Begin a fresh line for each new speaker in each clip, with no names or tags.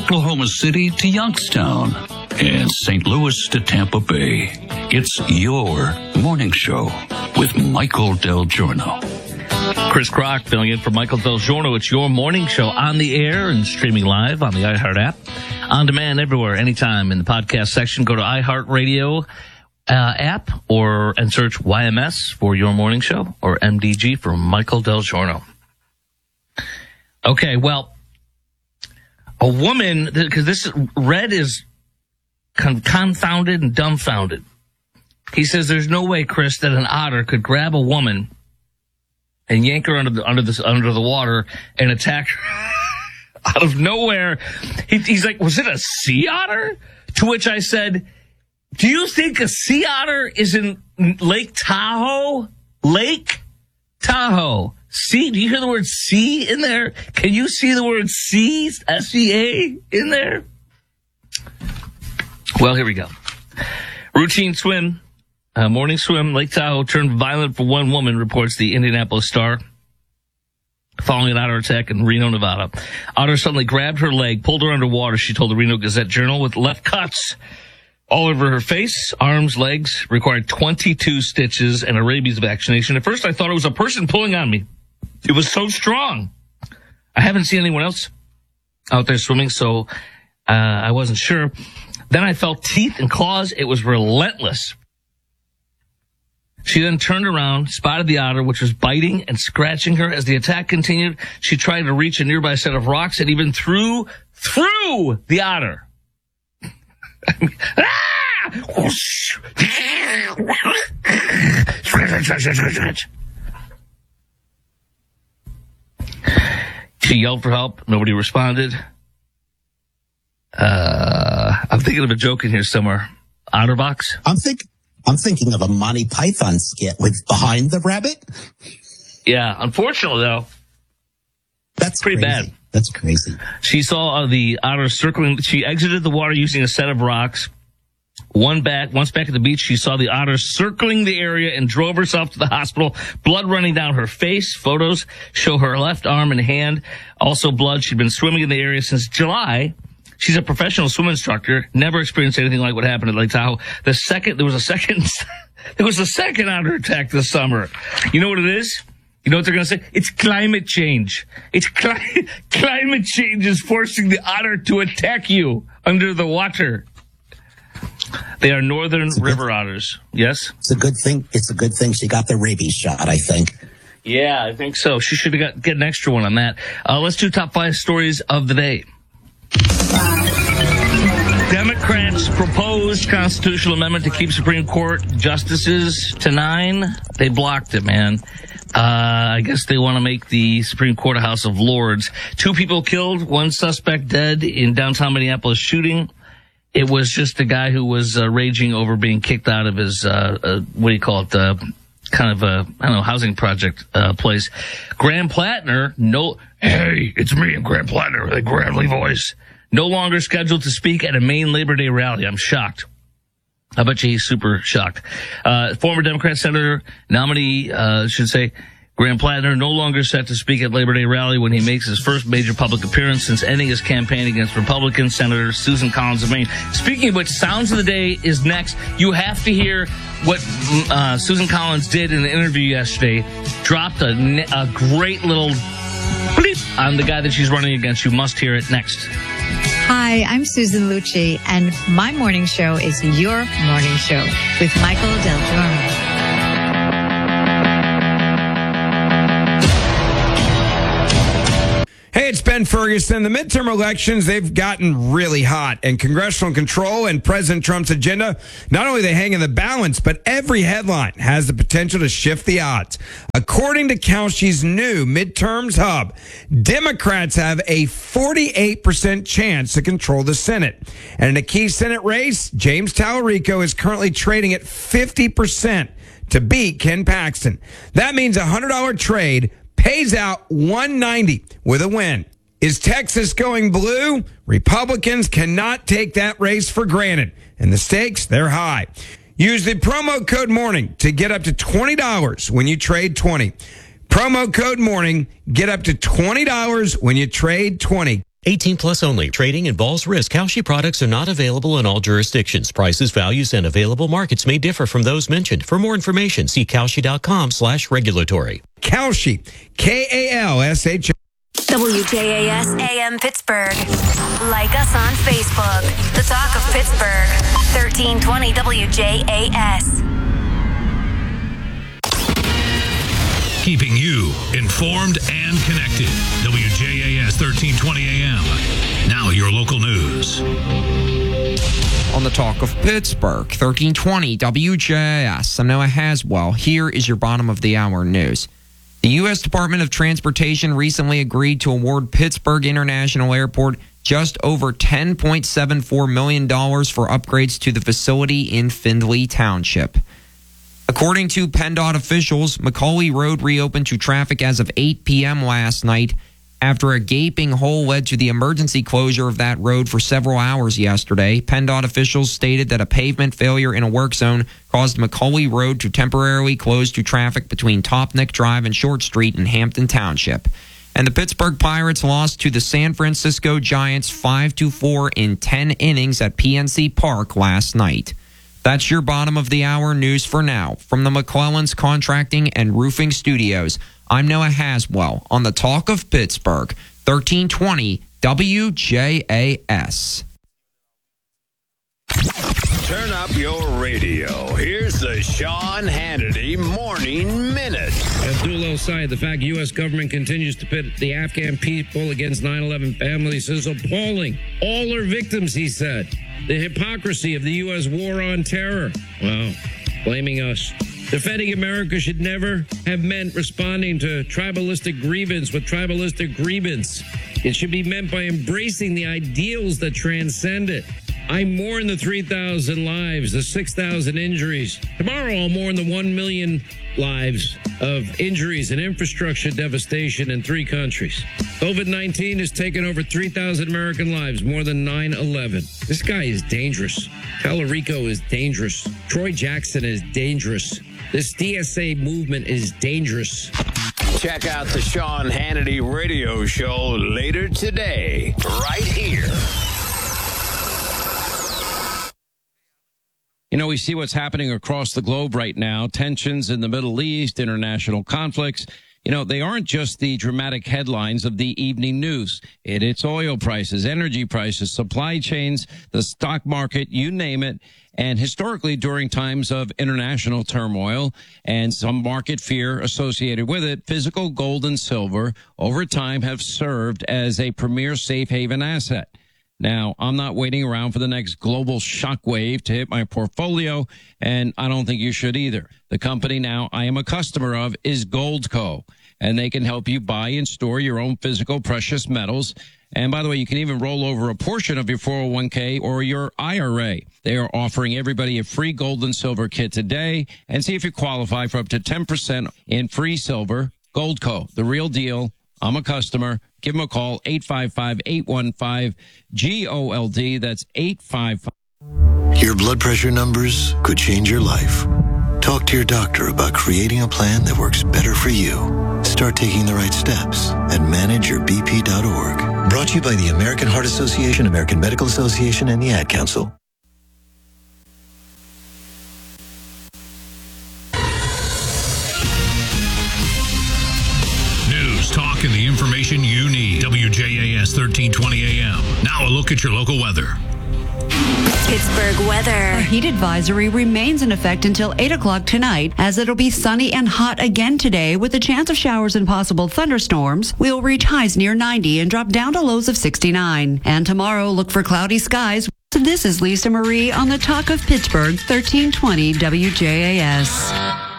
Oklahoma City to Youngstown, and St. Louis to Tampa Bay. It's your morning show with Michael Del Giorno.
Chris Crock filling in for Michael Del Giorno. It's your morning show on the air and streaming live on the iHeart app. On demand everywhere, anytime in the podcast section. Go to iHeartRadio app and search YMS for your morning show or MDG for Michael Del Giorno. Okay, well, a woman, because this Red is confounded and dumbfounded. He says there's no way, Chris, that an otter could grab a woman and yank her under the water and attack her out of nowhere. He's like, was it a sea otter? To which I said, do you think a sea otter is in Lake Tahoe? Lake Tahoe. See, do you hear the word sea in there? Can you see the word sea, S-E-A, in there? Well, here we go. Routine swim, morning swim, Lake Tahoe turned violent for one woman, reports the Indianapolis Star, following an otter attack in Reno, Nevada. Otter suddenly grabbed her leg, pulled her underwater, she told the Reno Gazette-Journal, with left cuts all over her face, arms, legs, required 22 stitches and a rabies vaccination. At first, I thought it was a person pulling on me. It was so strong. I haven't seen anyone else out there swimming, so I wasn't sure. Then I felt teeth and claws. It was relentless. She then turned around, spotted the otter, which was biting and scratching her. As the attack continued, she tried to reach a nearby set of rocks and even threw the otter. She yelled for help. Nobody responded. I'm thinking of a joke in here somewhere. Otterbox?
I'm thinking of a Monty Python skit with Behind the Rabbit.
Yeah, unfortunately, though,
that's
pretty
crazy.
bad.
That's crazy.
She saw the otter circling. She exited the water using a set of rocks. Once back at the beach, she saw the otter circling the area and drove herself to the hospital. Blood running down her face. Photos show her left arm and hand. Also blood. She'd been swimming in the area since July. She's a professional swim instructor. Never experienced anything like what happened at Lake Tahoe. There was a second otter attack this summer. You know what it is? You know what they're going to say? It's climate change. It's climate change is forcing the otter to attack you under the water. They are northern river otters. Yes?
It's a good thing. It's a good thing she got the rabies shot, I think.
Yeah, I think so. She should have get an extra one on that. Let's do top 5 stories of the day. Democrats proposed constitutional amendment to keep Supreme Court justices to 9. They blocked it, man. I guess they want to make the Supreme Court a House of Lords. 2 people killed, 1 suspect dead in downtown Minneapolis shooting. It was just a guy who was raging over being kicked out of his, housing project place. Graham Plattner, hey, it's me, Graham Plattner, with a gravelly voice. No longer scheduled to speak at a Maine Labor Day rally. I'm shocked. I bet you he's super shocked. Former Democrat Senator nominee, Graham Plattner, no longer set to speak at Labor Day rally when he makes his first major public appearance since ending his campaign against Republican Senator Susan Collins of Maine. Speaking of which, Sounds of the Day is next. You have to hear what Susan Collins did in the interview yesterday. Dropped a great little bleep on the guy that she's running against. You must hear it next.
Hi, I'm Susan Lucci, and my morning show is your morning show with Michael Del Giorno.
Hey, it's Ben Ferguson. The midterm elections, they've gotten really hot, and congressional control and President Trump's agenda, not only they hang in the balance, but every headline has the potential to shift the odds. According to Kalshi's new midterms hub, Democrats have a 48% chance to control the Senate. And in a key Senate race, James Tallarico is currently trading at 50% to beat Ken Paxton. That means a $100 trade pays out $190 with a win. Is Texas going blue? Republicans cannot take that race for granted, and the stakes, they're high. Use the promo code MORNING to get up to $20 when you trade 20. Promo code MORNING, get up to $20 when you trade 20.
18 plus only. Trading involves risk. Kalshi products are not available in all jurisdictions. Prices, values, and available markets may differ from those mentioned. For more information, see Kalshi.com/regulatory.
Kalshi, Kalsh.
WJAS AM Pittsburgh. Like us on Facebook. The Talk of Pittsburgh. 1320 WJAS.
Keeping you informed and connected. WJAS 1320 AM. Now your local news.
On the Talk of Pittsburgh, 1320 WJAS. I'm Noah Haswell. Here is your bottom of the hour news. The U.S. Department of Transportation recently agreed to award Pittsburgh International Airport just over $10.74 million for upgrades to the facility in Findlay Township. According to PennDOT officials, Macaulay Road reopened to traffic as of 8 p.m. last night after a gaping hole led to the emergency closure of that road for several hours yesterday. PennDOT officials stated that a pavement failure in a work zone caused Macaulay Road to temporarily close to traffic between Topnick Drive and Short Street in Hampton Township. And the Pittsburgh Pirates lost to the San Francisco Giants 5-4 in 10 innings at PNC Park last night. That's your bottom of the hour news for now. From the McClellan's Contracting and Roofing Studios, I'm Noah Haswell on the Talk of Pittsburgh, 1320 WJAS.
Turn up your radio. Here's the Sean Hannity Morning Minute.
Abdul El-Sayed, the fact U.S. government continues to pit the Afghan people against 9/11 families is appalling. All are victims, he said. The hypocrisy of the U.S. war on terror. Wow. Blaming us. Defending America should never have meant responding to tribalistic grievance with tribalistic grievance. It should be meant by embracing the ideals that transcend it. I mourn the 3,000 lives, the 6,000 injuries. Tomorrow I'll mourn the 1 million lives of injuries and infrastructure devastation in 3 countries. COVID-19 has taken over 3,000 American lives, more than 9/11. This guy is dangerous. Tallarico is dangerous. Troy Jackson is dangerous. This DSA movement is dangerous.
Check out the Sean Hannity radio show later today, right here.
You know, we see what's happening across the globe right now. Tensions in the Middle East, international conflicts. You know, they aren't just the dramatic headlines of the evening news. It's oil prices, energy prices, supply chains, the stock market, you name it. And historically, during times of international turmoil and some market fear associated with it, physical gold and silver over time have served as a premier safe haven asset. Now, I'm not waiting around for the next global shockwave to hit my portfolio, and I don't think you should either. The company now I am a customer of is Goldco, and they can help you buy and store your own physical precious metals. And by the way, you can even roll over a portion of your 401k or your IRA. They are offering everybody a free gold and silver kit today, and see if you qualify for up to 10% in free silver. Goldco, the real deal. I'm a customer. Give them a call, 855-815-GOLD. That's 855.
Your blood pressure numbers could change your life. Talk to your doctor about creating a plan that works better for you. Start taking the right steps at manageyourbp.org. Brought to you by the American Heart Association, American Medical Association, and the Ad Council.
Talk and the information you need. WJAS 1320 AM. Now a look at your local weather.
Pittsburgh weather.
A heat advisory remains in effect until 8 o'clock tonight, as it'll be sunny and hot again today with a chance of showers and possible thunderstorms. We'll reach highs near 90 and drop down to lows of 69. And tomorrow, look for cloudy skies. This is Lisa Marie on the Talk of Pittsburgh, 1320 WJAS.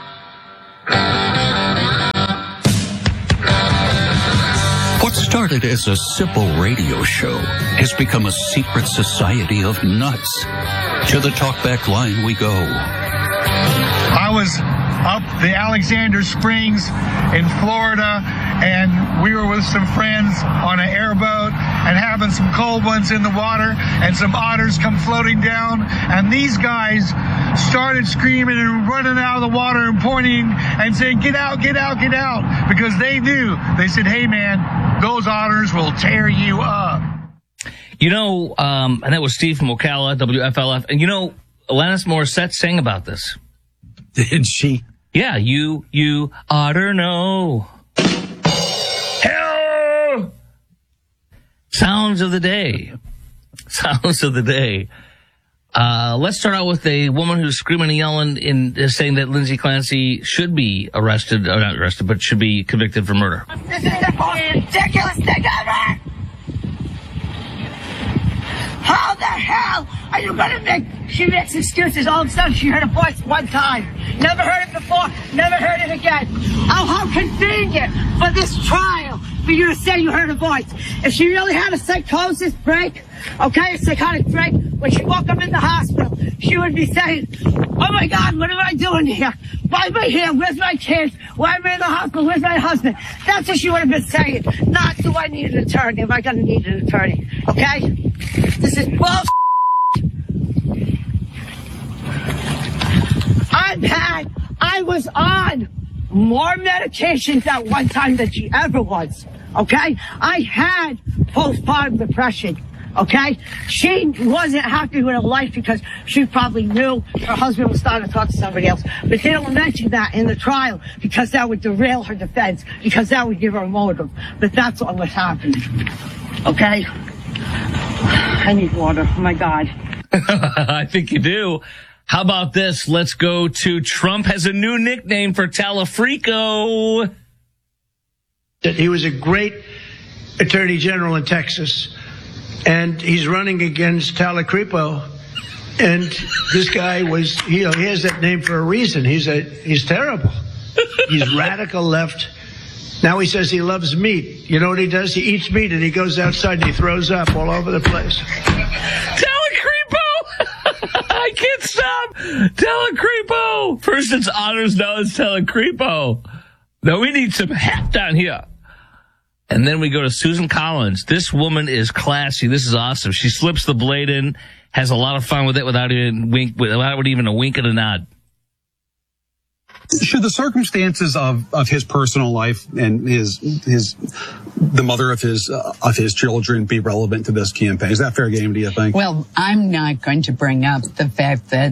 What started as a simple radio show has become a secret society of nuts. To the talkback line we go.
I was up the Alexander Springs in Florida, and we were with some friends on an airboat and having some cold ones in the water, and some otters come floating down, and these guys started screaming and running out of the water and pointing and saying, "Get out, get out, get out," because they knew. They said, "Hey man, those otters will tear you up."
And that was Steve from Ocala, WFLF. And Alanis Morissette sang about this.
Did she?
Yeah, you oughter know. Hell! Sounds of the day. Let's start out with a woman who's screaming and yelling saying that Lindsay Clancy should be arrested, or not arrested, but should be convicted for murder.
This is the most ridiculous thing ever! How the hell are you gonna she makes excuses. All of a sudden she heard a voice one time. Never heard it before, never heard it again. Oh, how convenient for this trial for you to say you heard a voice. If she really had a psychosis break, a psychotic break, when she woke up in the hospital, she would be saying, oh my God, what am I doing here? Why am I here? Where's my kids? Why am I in the hospital? Where's my husband? That's what she would have been saying. Not, do I need an attorney? Am I going to need an attorney? Okay? This is bullshit. I was on more medications at one time than she ever was. Okay? I had postpartum depression. Okay? She wasn't happy with her life because she probably knew her husband was starting to talk to somebody else. But they don't mention that in the trial because that would derail her defense, because that would give her a motive. But that's what was happening. Okay? I need water. Oh my God.
I think you do. How about this? Let's go to Trump has a new nickname for Talafrico.
He was a great attorney general in Texas, and he's running against Talacrepo. And this guy he has that name for a reason. He's terrible. He's radical left. Now he says he loves meat. You know what he does? He eats meat and he goes outside and he throws up all over the place.
I can't stop. Talacrepo. First it's Honors, now it's Talacrepo. Now we need some hat down here. And then we go to Susan Collins. This woman is classy. This is awesome. She slips the blade in, has a lot of fun with it without even a wink and a nod.
Should the circumstances of his personal life and the mother of his children be relevant to this campaign? Is that fair game, do you think?
Well, I'm not going to bring up the fact that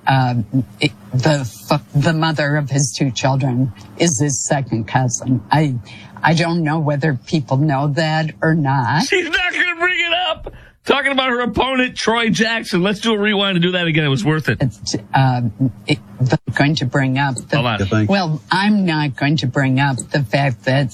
the mother of his two children is his second cousin. I don't know whether people know that or not.
She's not going to bring it up. Talking about her opponent, Troy Jackson. Let's do a rewind and do that again. It was worth it.
Going to bring up well, I'm not going to bring up the fact that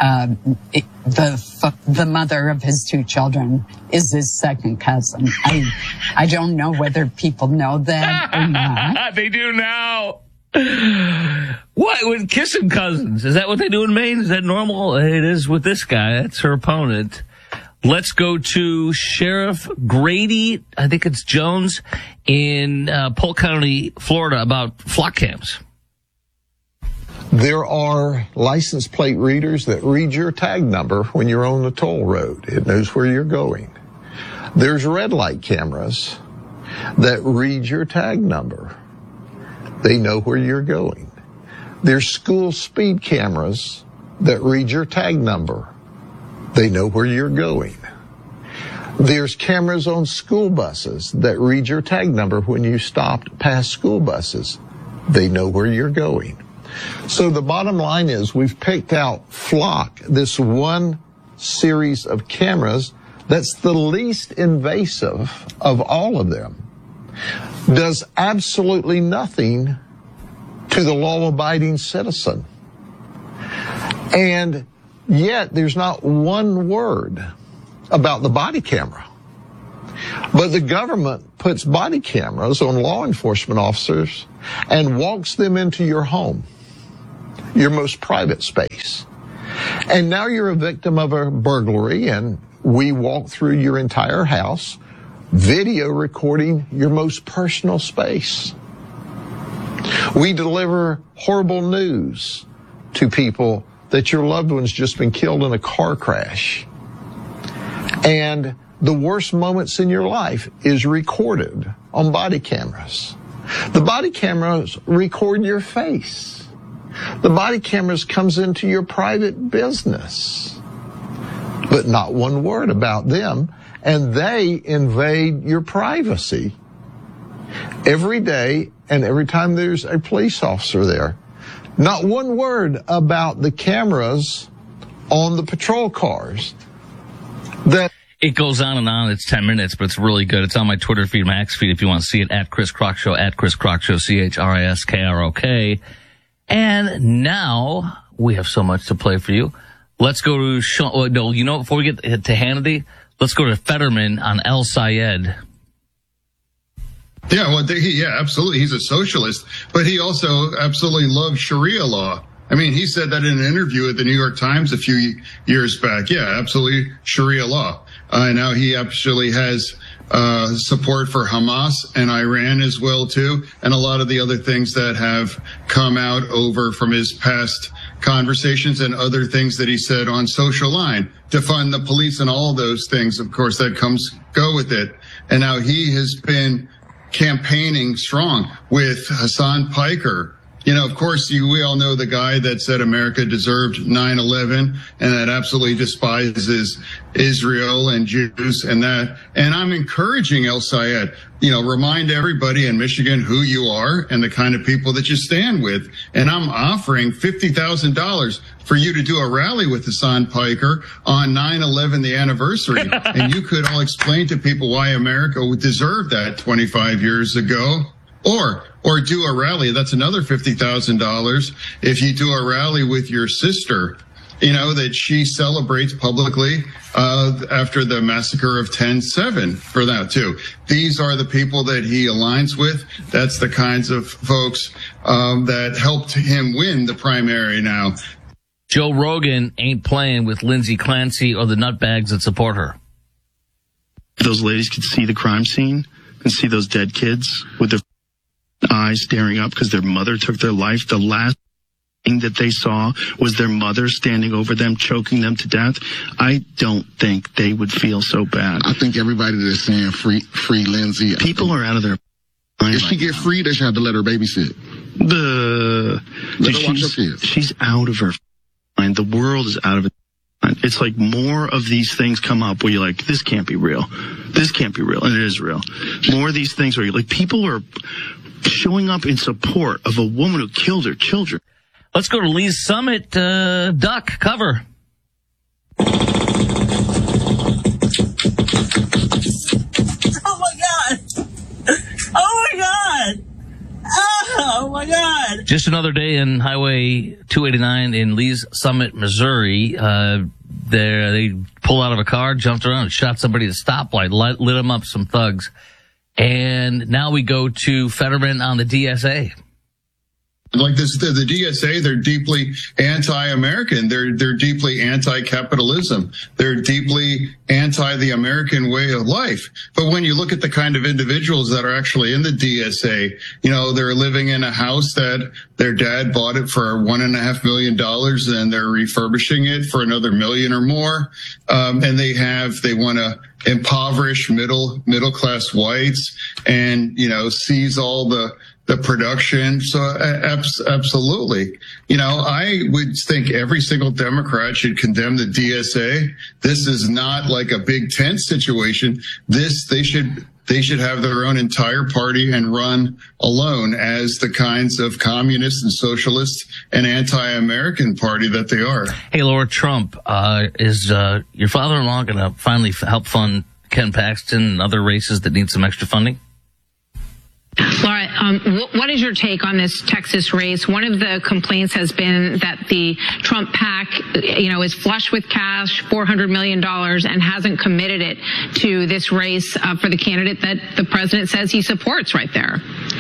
the mother of his two children is his second cousin. I don't know whether people know that or not.
They do now. What? With kissing cousins? Is that what they do in Maine? Is that normal? It is with this guy. That's her opponent. Let's go to Sheriff Grady, I think it's Jones, in Polk County, Florida, about flock cams.
There are license plate readers that read your tag number when you're on the toll road. It knows where you're going. There's red light cameras that read your tag number. They know where you're going. There's school speed cameras that read your tag number. They know where you're going. There's cameras on school buses that read your tag number when you stopped past school buses. They know where you're going. So the bottom line is we've picked out Flock, this one series of cameras that's the least invasive of all of them. Does absolutely nothing to the law-abiding citizen. And yet, there's not one word about the body camera. But the government puts body cameras on law enforcement officers and walks them into your home, your most private space. And now you're a victim of a burglary, and we walk through your entire house, video recording your most personal space. We deliver horrible news to people that your loved one's just been killed in a car crash. And the worst moments in your life is recorded on body cameras. The body cameras record your face. The body cameras comes into your private business. but not one word about them. And they invade your privacy every day and every time there's a police officer there. Not one word about the cameras on the patrol cars.
It goes on and on. It's 10 minutes, but it's really good. It's on my Twitter feed, my X feed, if you want to see it, at Chris Kroc Show, at Chris Kroc Show, ChrisKrok. And now we have so much to play for you. Let's go to Sean. No, you know, before we get to Hannity, let's go to Fetterman on El Sayed.
Yeah, well, yeah, absolutely. He's a socialist, but he also absolutely loves Sharia law. I mean, he said that in an interview at the New York Times a few years back. Yeah, absolutely, Sharia law. Now he actually has support for Hamas and Iran as well, too, and a lot of the other things that have come out over from his past conversations and other things that he said on Social Line, defund the police and all those things. Of course, that go with it. And now he has been campaigning strong with Hassan Piker. You know, of course, we all know the guy that said America deserved 9/11 and that absolutely despises Israel and Jews and that. And I'm encouraging El Sayed, you know, remind everybody in Michigan who you are and the kind of people that you stand with. And I'm offering $50,000 for you to do a rally with Hassan Piker on 9/11, the anniversary. And you could all explain to people why America would deserve that 25 years ago. Or do a rally. That's another $50,000 if you do a rally with your sister, you know, that she celebrates publicly after the massacre of 10/7 for that, too. These are the people that he aligns with. That's the kinds of folks that helped him win the primary now.
Joe Rogan ain't playing with Lindsey Clancy or the nutbags that support her.
Those ladies could see the crime scene and see those dead kids with their eyes staring up because their mother took their life. The last thing that they saw was their mother standing over them, choking them to death. I don't think they would feel so bad.
I think everybody that's saying free Lindsey.
People are out of their mind.
If she get free, they should have to let her babysit.
She's out of her mind. The world is out of it. It's like more of these things come up where you're like, this can't be real. This can't be real. And it is real. More of these things where you're like, people are showing up in support of a woman who killed her children.
Let's go to Lee's Summit, Duck cover.
Oh my God. Oh my God. Oh my God.
Just another day in Highway 289 in Lee's Summit, Missouri. They pulled out of a car, jumped around, and shot somebody at a stoplight, lit them up, some thugs. And now we go to Fetterman on the DSA.
Like this, the DSA, they're deeply anti-American. They're deeply anti-capitalism. They're deeply anti the American way of life. But when you look at the kind of individuals that are actually in the DSA, you know, they're living in a house that their dad bought it for $1.5 million and they're refurbishing it for another $1 million or more. And they want to impoverish middle class whites and, you know, seize all the production. So absolutely. You know, I would think every single Democrat should condemn the DSA. This is not like a big tent situation. They should have their own entire party and run alone as the kinds of communists and socialists and anti-American party that they are.
Hey, Laura, Trump, is your father-in-law going to finally help fund Ken Paxton and other races that need some extra funding?
Laura, what is your take on this Texas race? One of the complaints has been that the Trump PAC, you know, is flush with cash, $400 million, and hasn't committed it to this race for the candidate that the president says he supports right there.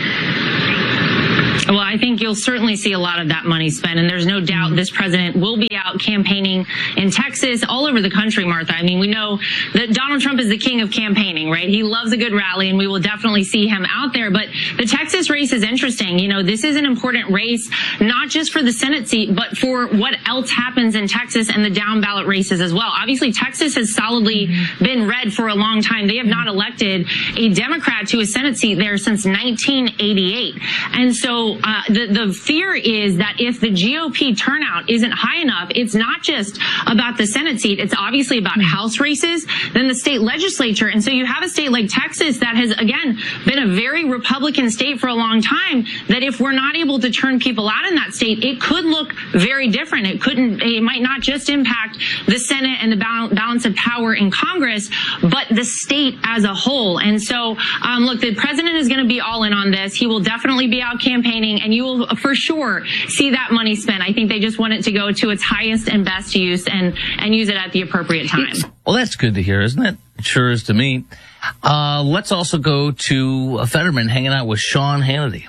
Well, I think you'll certainly see a lot of that money spent, and there's no doubt this president will be out campaigning in Texas, all over the country, Martha. I mean, we know that Donald Trump is the king of campaigning, right? He loves a good rally, and we will definitely see him out there. But the Texas race is interesting. You know, this is an important race, not just for the Senate seat, but for what else happens in Texas and the down ballot races as well. Obviously, Texas has solidly been red for a long time. They have not elected a Democrat to a Senate seat there since 1988. And so so the fear is that if the GOP turnout isn't high enough, it's not just about the Senate seat. It's obviously about House races, then the state legislature. And so you have a state like Texas that has, again, been a very Republican state for a long time, that if we're not able to turn people out in that state, it could look very different. It might not just impact the Senate and the balance of power in Congress, but the state as a whole. And so, look, the president is going to be all in on this. He will definitely be out campaigning, and you will for sure see that money spent. I think they just want it to go to its highest and best use and use it at the appropriate time.
Well, that's good to hear, isn't it? It sure is to me. Let's also go to Fetterman hanging out with Sean Hannity.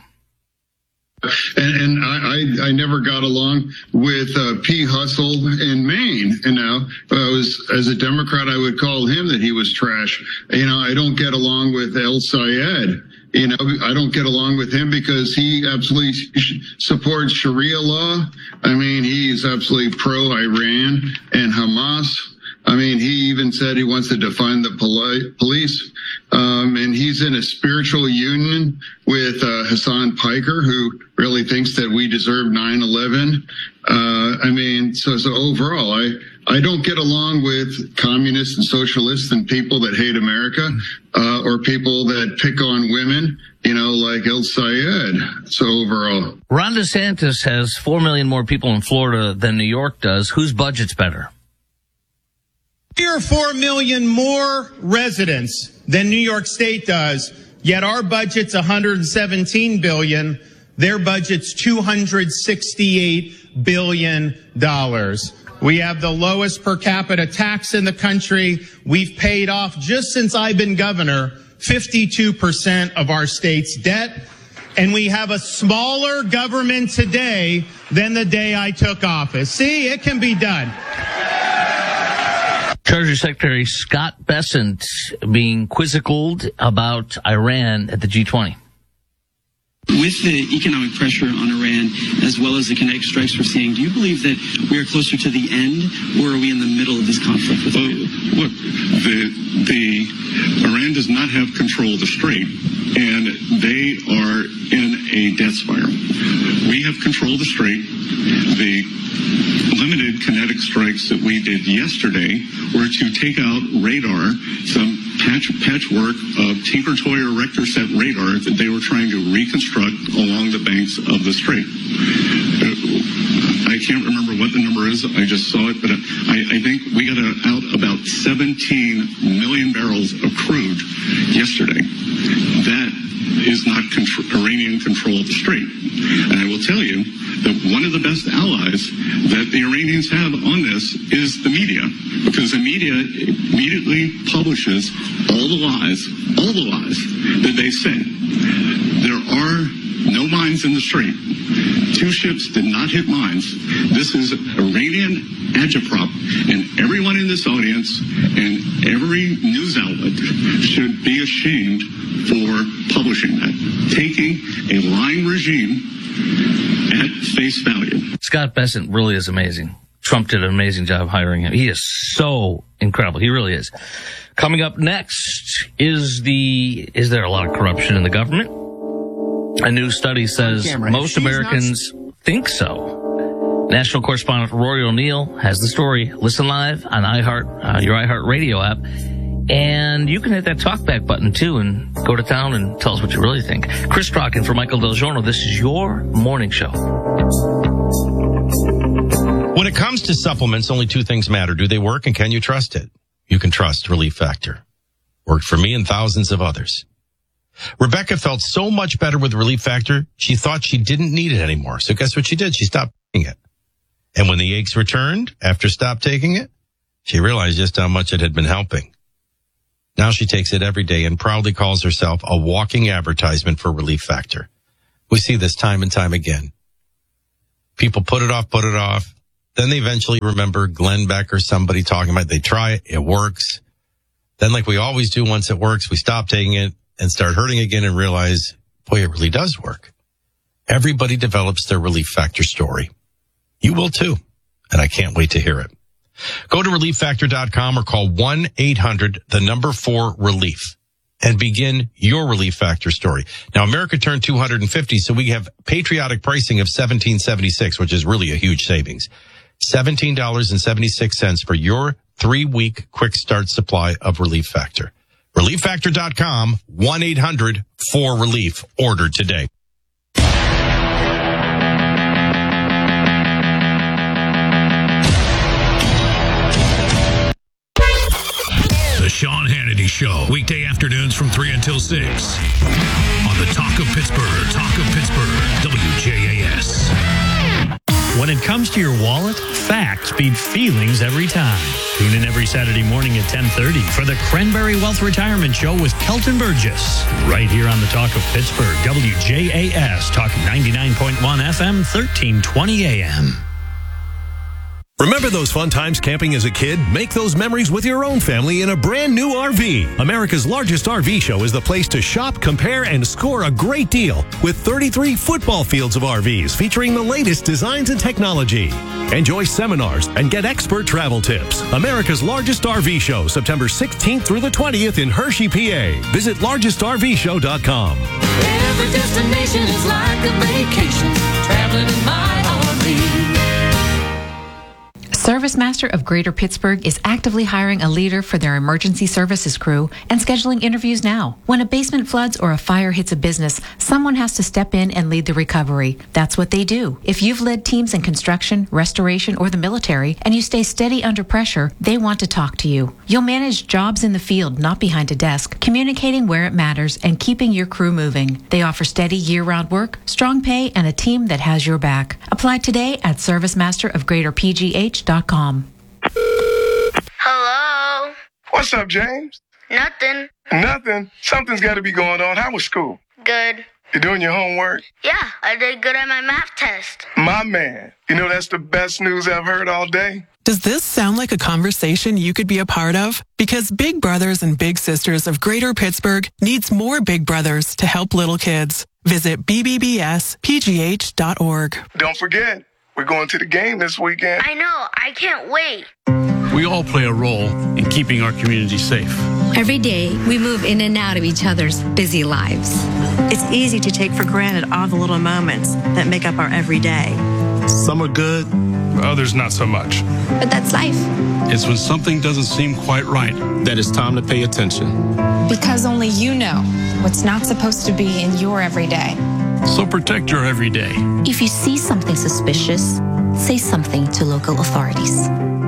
And I never got along with P. Hustle in Maine. And now, as a Democrat, I would call him that he was trash. I don't get along with El Sayed. I don't get along with him because he absolutely supports Sharia law. I mean, he's absolutely pro-Iran and Hamas. I mean, he even said he wants to defund the police. And he's in a spiritual union with Hassan Piker, who really thinks that we deserve 9/11. I mean, so overall, I don't get along with communists and socialists and people that hate America, or people that pick on women, like El Sayed. So overall.
Ron DeSantis has 4 million more people in Florida than New York does. Whose budget's better?
3 or 4 million more residents than New York State does, yet our budget's $117 billion. Their budget's $268 billion. We have the lowest per capita tax in the country. We've paid off, just since I've been governor, 52% of our state's debt. And we have a smaller government today than the day I took office. See, it can be done.
Treasury Secretary Scott Bessent being quizzicaled about Iran at the G20.
With the economic pressure on Iran, as well as the kinetic strikes we're seeing, do you believe that we are closer to the end, or are we in the middle of this conflict?
Look, Iran does not have control of the strait, and they are in a death spiral. We have control of the strait. The limited kinetic strikes that we did yesterday were to take out radar, some patchwork of Tinker-Toy or Rector-set radar that they were trying to reconstruct along the banks of the strait. I can't remember what the number is. I just saw it, but I think we got out about 17 million barrels of crude yesterday. That is not Iranian control of the strait. And I will tell you that one of the best allies that the Iranians have on this is the media, because the media immediately publishes all the lies that they say. There are no mines in the strait. 2 ships did not hit mines. This is Iranian agitprop, and everyone in this audience and every news outlet should be ashamed for publishing that, taking a lying regime at face value.
Scott Bessent really is amazing. Trump did an amazing job hiring him. He is so incredible. He really is. Coming up next is there a lot of corruption in the government? A new study says most Americans think so. National correspondent Rory O'Neill has the story. Listen live on your iHeart Radio app. And you can hit that talkback button, too, and go to town and tell us what you really think. Chris Strachan for Michael Del Giorno. This is your morning show.
When it comes to supplements, only 2 things matter. Do they work, and can you trust it? You can trust Relief Factor. Worked for me and thousands of others. Rebecca felt so much better with Relief Factor, she thought she didn't need it anymore. So guess what she did? She stopped taking it. And when the aches returned after stopped taking it, she realized just how much it had been helping. Now she takes it every day and proudly calls herself a walking advertisement for Relief Factor. We see this time and time again. People put it off. Then they eventually remember Glenn Beck or somebody talking about it. They try it. It works. Then like we always do, once it works, we stop taking it and start hurting again and realize, boy, it really does work. Everybody develops their Relief Factor story. You will too. And I can't wait to hear it. Go to ReliefFactor.com or call 1-800-4-RELIEF. and begin your Relief Factor story. Now, America turned 250, so we have patriotic pricing of $17.76, which is really a huge savings. $17.76 for your 3-week quick start supply of Relief Factor. ReliefFactor.com, 1-800-4RELIEF. Order today.
The Sean Hannity Show, weekday afternoons from 3 until 6. On the Talk of Pittsburgh, WJAS.
When it comes to your wallet, facts beat feelings every time. Tune in every Saturday morning at 10:30 for the Cranberry Wealth Retirement Show with Kelton Burgess. Right here on the Talk of Pittsburgh, WJAS, Talk 99.1 FM, 1320 AM.
Remember those fun times camping as a kid? Make those memories with your own family in a brand new RV. America's largest RV show is the place to shop, compare, and score a great deal with 33 football fields of RVs featuring the latest designs and technology. Enjoy seminars and get expert travel tips. America's largest RV show, September 16th through the 20th in Hershey, PA. Visit largestrvshow.com.
Every destination is like a vacation, traveling in my RV.
ServiceMaster of Greater Pittsburgh is actively hiring a leader for their emergency services crew and scheduling interviews now. When a basement floods or a fire hits a business, someone has to step in and lead the recovery. That's what they do. If you've led teams in construction, restoration, or the military, and you stay steady under pressure, they want to talk to you. You'll manage jobs in the field, not behind a desk, communicating where it matters and keeping your crew moving. They offer steady year-round work, strong pay, and a team that has your back. Apply today at ServiceMasterofGreaterPGH.com.
Hello?
What's up, James?
Nothing.
Nothing? Something's got to be going on. How was school?
Good.
You doing your homework?
Yeah, I did good at my math test.
My man. You know that's the best news I've heard all day.
Does this sound like a conversation you could be a part of? Because Big Brothers and Big Sisters of Greater Pittsburgh needs more Big Brothers to help little kids. Visit BBBSPGH.org.
Don't forget, we're going to the game this weekend.
I know. I can't wait.
We all play a role in keeping our community safe.
Every day, we move in and out of each other's busy lives.
It's easy to take for granted all the little moments that make up our everyday.
Some are good, others not so much.
But that's life.
It's when something doesn't seem quite right that it's time to pay attention.
Because only you know what's not supposed to be in your everyday.
So protect your everyday.
If you see something suspicious, say something to local authorities.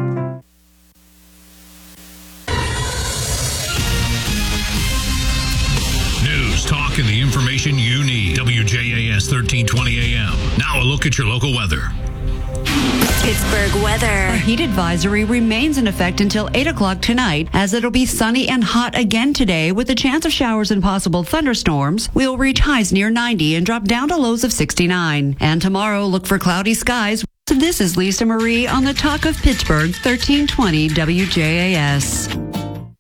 News, talk, and the information you need. WJAS 1320 AM. Now a look at your local weather.
Pittsburgh weather. A heat advisory remains in effect until 8 o'clock tonight, as it'll be sunny and hot again today with a chance of showers and possible thunderstorms. We'll reach highs near 90 and drop down to lows of 69. And tomorrow, look for cloudy skies. This is Lisa Marie on the Talk of Pittsburgh, 1320 WJAS.